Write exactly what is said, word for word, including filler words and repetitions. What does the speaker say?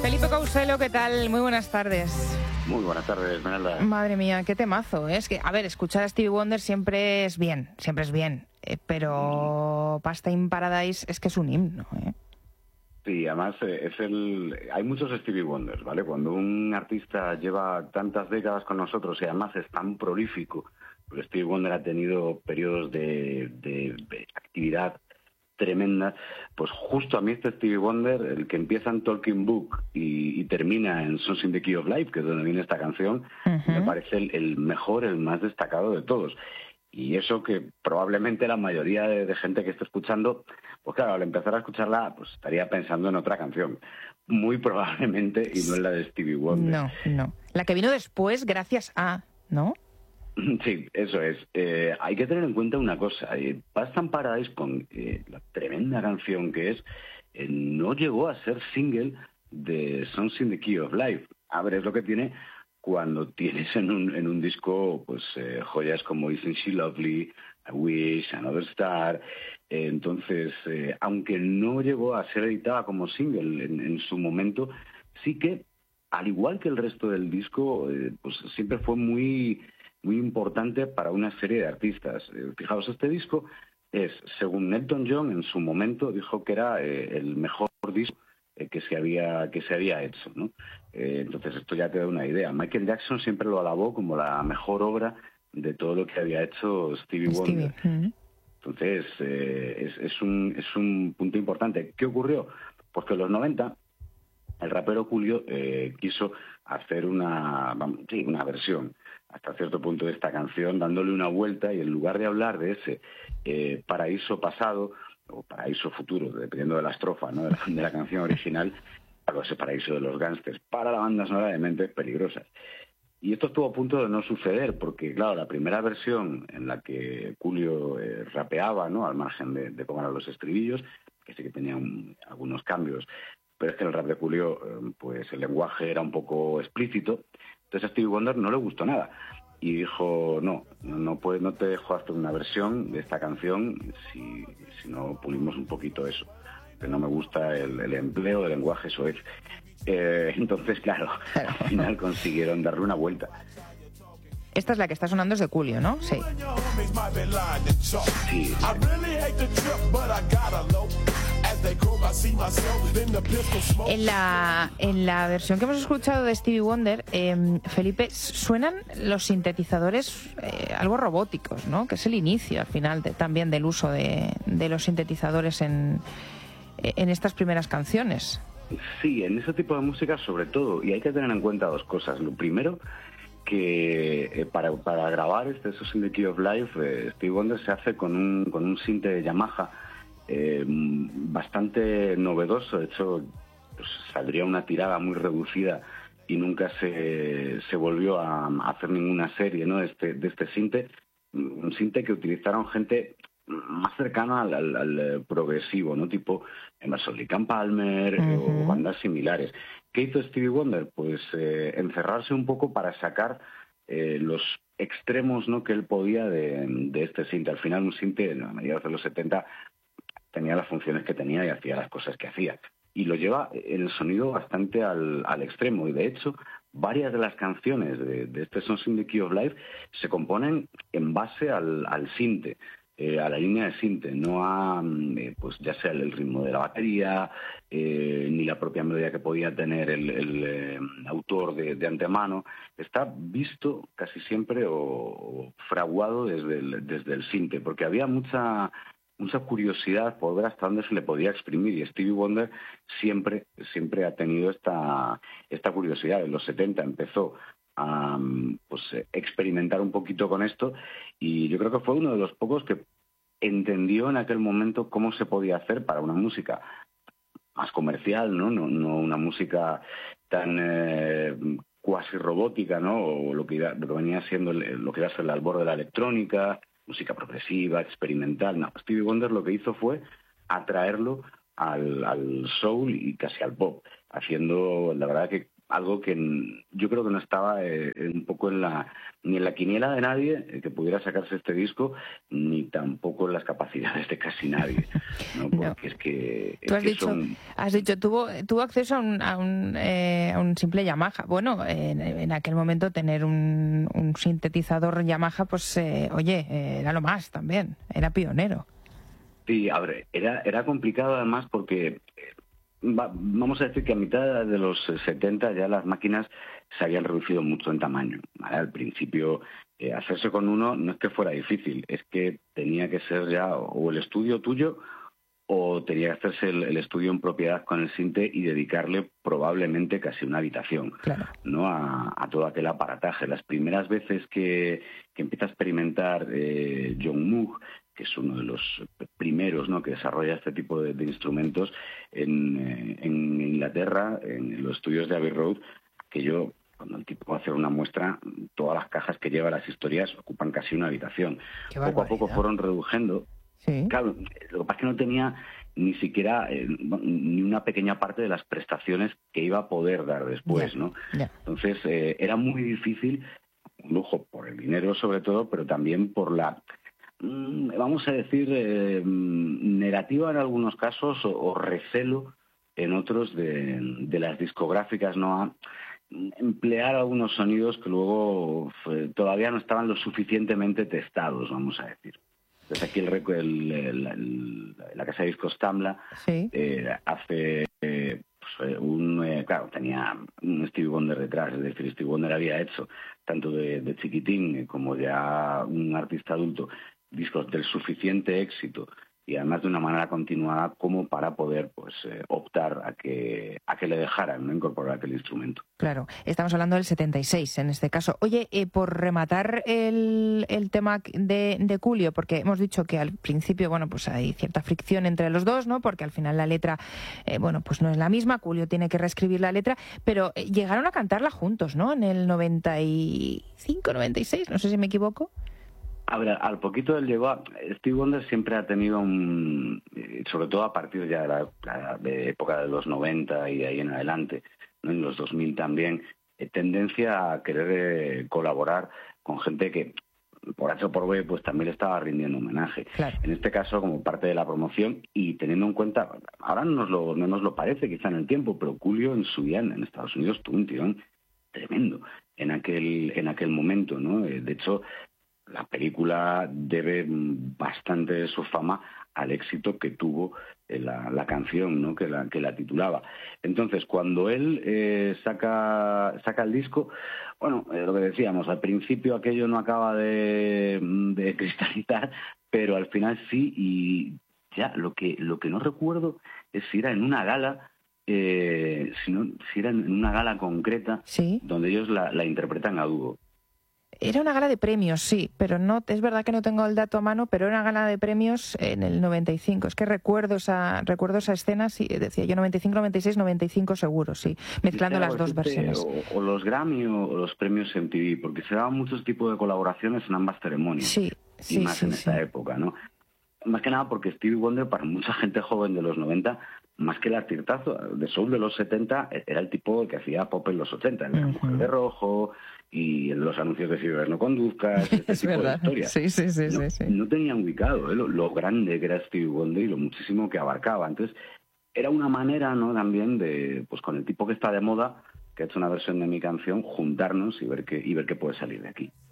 Felipe Couselo, ¿qué tal? Muy buenas tardes. Muy buenas tardes, Menelda. Madre mía, qué temazo, ¿eh? Es que, a ver, escuchar a Stevie Wonder siempre es bien, siempre es bien, eh, pero Pasta in Paradise es que es un himno, ¿eh? Sí, además eh, es el... hay muchos Stevie Wonders, ¿vale? Cuando un artista lleva tantas décadas con nosotros y además es tan prolífico, porque Stevie Wonder ha tenido periodos de, de, de actividad tremenda, pues justo a mí este Stevie Wonder, el que empieza en Talking Book y, y termina en Songs in the Key of Life, que es donde viene esta canción, uh-huh. me parece el, el mejor, el más destacado de todos. Y eso que probablemente la mayoría de, de gente que esté escuchando, pues claro, al empezar a escucharla, pues estaría pensando en otra canción. Muy probablemente, y no en la de Stevie Wonder. No, no. La que vino después, gracias a, ¿no? Sí, eso es. Eh, hay que tener en cuenta una cosa. Eh, Pasta in Paradise, con eh, la tremenda canción que es, eh, no llegó a ser single de Songs in the Key of Life. A ver, es lo que tiene cuando tienes en un, en un disco pues eh, joyas como Isn't She Lovely, I Wish, Another Star. Eh, entonces, eh, aunque no llegó a ser editada como single en, en su momento, sí que, al igual que el resto del disco, eh, pues siempre fue muy... muy importante para una serie de artistas. Eh, fijaos, este disco es, según Elton John, en su momento dijo que era eh, el mejor disco eh, que se había que se había hecho, ¿no? Eh, entonces esto ya te da una idea. Michael Jackson siempre lo alabó como la mejor obra de todo lo que había hecho Stevie Wonder. Stevie. Mm-hmm. Entonces eh, es, es, un, es un punto importante. ¿Qué ocurrió? Pues que en los noventa el rapero Coolio eh, quiso hacer una, vamos, sí, una versión hasta cierto punto de esta canción, dándole una vuelta, y en lugar de hablar de ese eh, paraíso pasado o paraíso futuro, dependiendo de la estrofa, ¿no?, de, la, de la canción original, hago ese paraíso de los gángsters para la banda sonora de Mentes Peligrosas. Y esto estuvo a punto de no suceder, porque claro, la primera versión en la que Coolio eh, rapeaba, ¿no?, al margen de, de cómo eran los estribillos, que sí que tenía un, algunos cambios, pero es que en el rap de Coolio, eh, pues el lenguaje era un poco explícito. Entonces a Stevie Wonder no le gustó nada y dijo, no, no, puede, no te dejo hacer una versión de esta canción si, si no pulimos un poquito eso, que no me gusta el, el empleo del lenguaje soez. Eh, entonces, claro, al final consiguieron darle una vuelta. Esta es la que está sonando, es de Coolio, ¿no? Sí. Sí. En la, en la versión que hemos escuchado de Stevie Wonder, eh, Felipe, suenan los sintetizadores eh, algo robóticos, ¿no? Que es el inicio, al final, de, también del uso de, de los sintetizadores en, en estas primeras canciones. Sí, en ese tipo de música sobre todo, y hay que tener en cuenta dos cosas. Lo primero, que eh, para, para grabar este Songs in the Key of Life, eh, Stevie Wonder se hace con un, con un sinte de Yamaha eh, bastante novedoso. De hecho, pues, saldría una tirada muy reducida y nunca se, se volvió a, a hacer ninguna serie, ¿no?, de este, de este sinte. Un sinte que utilizaron gente más cercana al, al, al progresivo, ¿no?, tipo Emerson Lake and Palmer, uh-huh. o bandas similares. ¿Qué hizo Stevie Wonder? Pues eh, encerrarse un poco para sacar eh, los extremos, ¿no?, que él podía de, de este sinte. Al final un sinte, a mediados de los setenta, tenía las funciones que tenía y hacía las cosas que hacía. Y lo lleva en el sonido bastante al, al extremo. Y de hecho, varias de las canciones de, de este Songs in the Key of Life se componen en base al, al sinte. Eh, a la línea de sinte, no a, eh, pues ya sea el ritmo de la batería, eh, ni la propia melodía que podía tener el, el eh, autor de, de antemano. Está visto casi siempre o, o fraguado desde el, desde el sinte, porque había mucha mucha curiosidad por ver hasta dónde se le podía exprimir, y Stevie Wonder siempre siempre ha tenido esta esta curiosidad. En los setenta empezó a pues, experimentar un poquito con esto, y yo creo que fue uno de los pocos que entendió en aquel momento cómo se podía hacer para una música más comercial, no no, no una música tan eh, cuasi robótica, ¿no?, o lo que, iba, lo que venía siendo el, lo que iba a ser el albor de la electrónica, música progresiva, experimental. No, Stevie Wonder lo que hizo fue atraerlo al, al soul y casi al pop, haciendo, la verdad, que algo que yo creo que no estaba eh, un poco en la ni en la quiniela de nadie eh, que pudiera sacarse este disco, ni tampoco en las capacidades de casi nadie, ¿no? Porque no. es que, es Tú has, que dicho, son... has dicho, tuvo, tuvo acceso a un, a un, eh, a un simple Yamaha. Bueno, en, en aquel momento tener un, un sintetizador Yamaha, pues, eh, oye, eh, era lo más también, era pionero. Sí, a ver, era, era complicado además porque... Va, vamos a decir que a mitad de los setenta ya las máquinas se habían reducido mucho en tamaño, ¿vale? Al principio, eh, hacerse con uno no es que fuera difícil, es que tenía que ser ya o el estudio tuyo o tenía que hacerse el, el estudio en propiedad con el sinte y dedicarle probablemente casi una habitación, claro, ¿no? a, a todo aquel aparataje. Las primeras veces que, que empieza a experimentar eh, John Moog, que es uno de los primeros, ¿no?, que desarrolla este tipo de, de instrumentos en, eh, en Inglaterra, en los estudios de Abbey Road, que yo, cuando el tipo va a hacer una muestra, todas las cajas que lleva las historias ocupan casi una habitación. Poco a poco fueron reduciendo. Sí. Claro, lo que pasa es que no tenía ni siquiera eh, ni una pequeña parte de las prestaciones que iba a poder dar después, yeah, ¿no? Yeah. Entonces, eh, era muy difícil, un lujo por el dinero sobre todo, pero también por la... vamos a decir, eh, negativa en algunos casos o, o recelo en otros de, de las discográficas, ¿no?, a emplear algunos sonidos que luego fue, todavía no estaban lo suficientemente testados, vamos a decir. Entonces aquí el, el, el, el, la casa de discos Tamla sí. eh, hace... Eh, pues, un, eh, claro, tenía un Stevie Wonder detrás, es decir, Stevie Wonder había hecho, tanto de, de chiquitín como ya un artista adulto, discos del suficiente éxito y además de una manera continuada como para poder pues eh, optar a que a que le dejaran no incorporar aquel instrumento. Claro, estamos hablando del setenta y seis en este caso. Oye, eh, por rematar el, el tema de, de Coolio, porque hemos dicho que al principio, bueno, pues hay cierta fricción entre los dos, ¿no? Porque al final la letra, eh, bueno, pues no es la misma, Coolio tiene que reescribir la letra, pero eh, llegaron a cantarla juntos, ¿no? En el noventa y cinco, noventa y seis, no sé si me equivoco. A ver, al poquito del llegó a... Stevie Wonder siempre ha tenido un... sobre todo a partir ya de la, la de época de los noventa y de ahí en adelante, ¿no?, en los dos mil también, eh, tendencia a querer eh, colaborar con gente que, por H o por B, pues también le estaba rindiendo homenaje. Claro. En este caso, como parte de la promoción y teniendo en cuenta... Ahora no nos lo, no nos lo parece quizá en el tiempo, pero Coolio en su día en Estados Unidos tuvo un tirón tremendo en aquel, en aquel momento, ¿no? De hecho... La película debe bastante de su fama al éxito que tuvo la, la canción, ¿no?, que la, que la titulaba. Entonces, cuando él eh, saca, saca el disco, bueno, eh, lo que decíamos, al principio aquello no acaba de, de cristalizar, pero al final sí, y ya lo que, lo que no recuerdo es si era en una gala, eh, si, no, si era en una gala concreta, ¿sí?, donde ellos la, la interpretan a dúo. Era una gala de premios, sí, pero no, es verdad que no tengo el dato a mano, pero era una gala de premios en el noventa y cinco. Es que recuerdo esa, recuerdo esa escena, sí, decía yo noventa y cinco, noventa y seis, noventa y cinco seguro, sí, mezclando las dos versiones. O, o los Grammy o los premios M T V, porque se daban muchos tipos de colaboraciones en ambas ceremonias. Sí, sí, y más sí, en sí. esta época, ¿no? Más que nada porque Stevie Wonder, para mucha gente joven de los noventa, más que el artistazo de soul de los setenta, era el tipo que hacía pop en los ochenta, el de la mujer de rojo y en los anuncios de si bebes no conduzcas, este es tipo verdad. de historias. Sí, sí, sí, no, sí, sí. no tenían ubicado, ¿eh?, lo, lo grande que era Stevie Wonder y lo muchísimo que abarcaba. Entonces, era una manera, ¿no?, también de, pues con el tipo que está de moda, que ha hecho una versión de mi canción, juntarnos y ver qué, y ver qué puede salir de aquí.